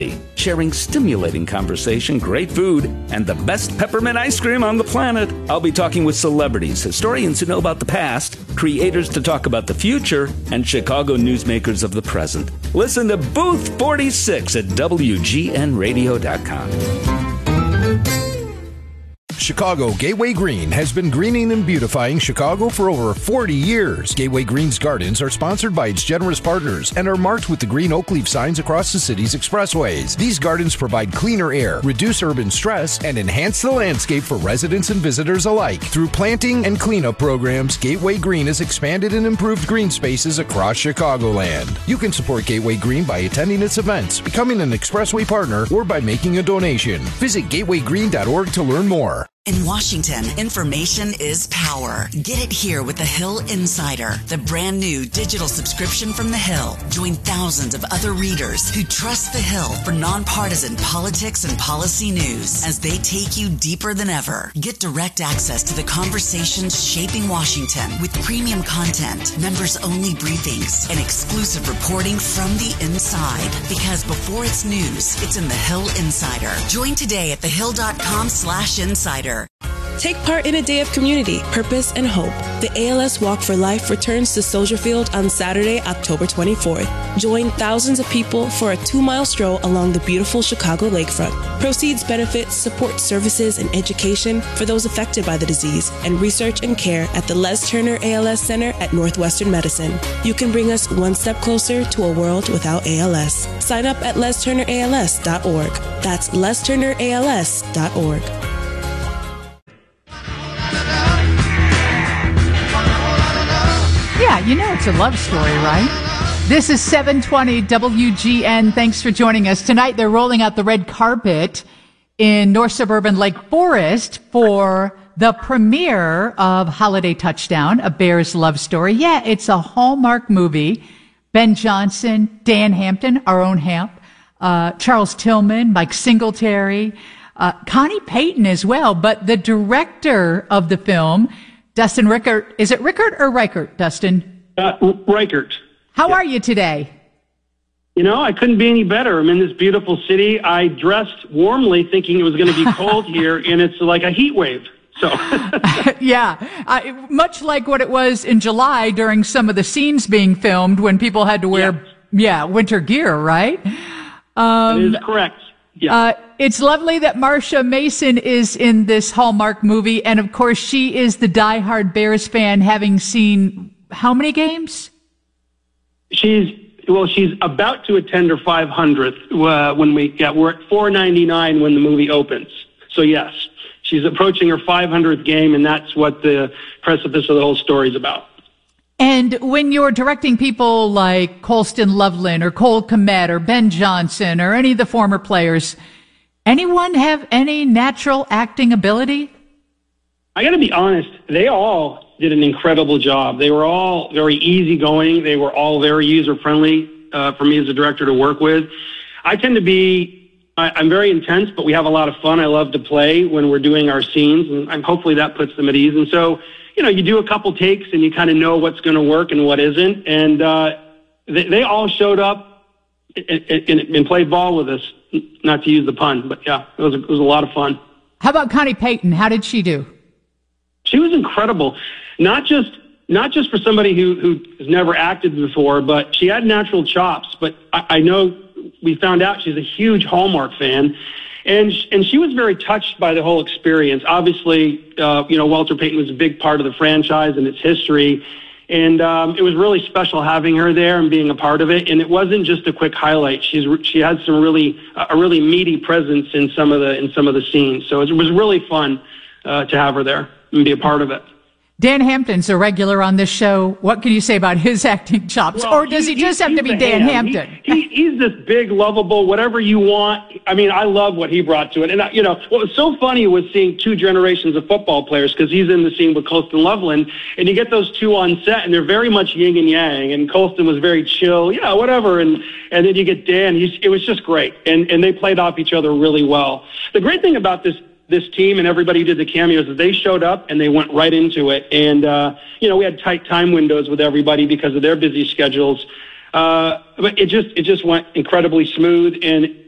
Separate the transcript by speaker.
Speaker 1: sharing stimulating conversation, great food, and the best peppermint ice cream on the planet. I'll be talking with celebrities, historians who know about the past, creators to talk about the future, and Chicago newsmakers of the present. Listen to Booth 46 at WGNradio.com.
Speaker 2: Chicago Gateway Green has been greening and beautifying Chicago for over 40 years. Gateway Green's gardens are sponsored by its generous partners and are marked with the green oak leaf signs across the city's expressways. These gardens provide cleaner air, reduce urban stress, and enhance the landscape for residents and visitors alike. Through planting and cleanup programs, Gateway Green has expanded and improved green spaces across Chicagoland. You can support Gateway Green by attending its events, becoming an expressway partner, or by making a donation. Visit gatewaygreen.org to learn more.
Speaker 3: In Washington, information is power. Get it here with The Hill Insider, the brand new digital subscription from The Hill. Join thousands of other readers who trust The Hill for nonpartisan politics and policy news as they take you deeper than ever. Get direct access to the conversations shaping Washington with premium content, members-only briefings, and exclusive reporting from the inside. Because before it's news, it's in The Hill Insider. Join today at thehill.com/insider.
Speaker 4: Take part in a day of community, purpose, and hope. The ALS Walk for Life returns to Soldier Field on Saturday, October 24th. Join thousands of people for a 2-mile stroll along the beautiful Chicago lakefront. Proceeds benefit support services and education for those affected by the disease and research and care at the Les Turner ALS Center at Northwestern Medicine. You can bring us one step closer to a world without ALS. Sign up at lesturnерals.org. That's lesturnерals.org.
Speaker 5: Yeah, you know it's a love story, right? This is 720 WGN. Thanks for joining us. Tonight, they're rolling out the red carpet in North Suburban Lake Forest for the premiere of Holiday Touchdown, a Bears love story. Yeah, it's a Hallmark movie. Ben Johnson, Dan Hampton, our own Hamp, Charles Tillman, Mike Singletary, Connie Payton as well. But the director of the film, Dustin Rickert. Is it Rickert or Reichert, Dustin?
Speaker 6: Reichert.
Speaker 5: How are you today?
Speaker 6: You know, I couldn't be any better. I'm in this beautiful city. I dressed warmly thinking it was going to be cold here, and it's like a heat wave. So,
Speaker 5: yeah, much like what it was in July during some of the scenes being filmed when people had to wear, winter gear, right?
Speaker 6: That is correct. Yeah.
Speaker 5: It's lovely that Marsha Mason is in this Hallmark movie. And of course, she is the diehard Bears fan, having seen how many games?
Speaker 6: She's about to attend her 500th we're at 499 when the movie opens. So yes, she's approaching her 500th game, and that's what the precipice of the whole story is about.
Speaker 5: And when you're directing people like Colston Loveland or Cole Kmet or Ben Johnson or any of the former players, anyone have any natural acting ability?
Speaker 6: I got to be honest, they all did an incredible job. They were all very easygoing. They were all very user-friendly for me as a director to work with. I tend to be, I'm very intense, but we have a lot of fun. I love to play when we're doing our scenes, and hopefully that puts them at ease. And so, you know, you do a couple takes and you kind of know what's going to work and what isn't. And they all showed up and played ball with us, not to use the pun, but yeah, it was a lot of fun.
Speaker 5: How about Connie Payton? How did she do?
Speaker 6: She was incredible. Not just for somebody who has never acted before, but she had natural chops. But I know we found out she's a huge Hallmark fan. And she was very touched by the whole experience. Obviously, Walter Payton was a big part of the franchise and its history. And it was really special having her there and being a part of it. And it wasn't just a quick highlight. She had some a really meaty presence in some of the scenes. So it was really fun to have her there and be a part of it.
Speaker 5: Dan Hampton's a regular on this show. What can you say about his acting chops? Well, or does he just have to be Dan Hampton?
Speaker 6: He's this big, lovable, whatever you want. I mean, I love what he brought to it. And, what was so funny was seeing two generations of football players, because he's in the scene with Colston Loveland, and you get those two on set, and they're very much yin and yang. And Colston was very chill, whatever. And then you get Dan. It was just great. And they played off each other really well. The great thing about this team and everybody who did the cameos is they showed up and they went right into it. And, we had tight time windows with everybody because of their busy schedules. But it just went incredibly smooth. And